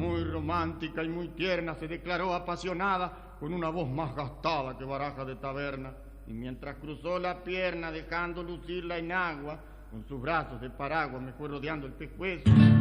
muy romántica y muy tierna, se declaró apasionada con una voz más gastada que baraja de taberna. Y mientras cruzó la pierna dejando lucir la enagua, con sus brazos de paraguas me fue rodeando el pescuezo.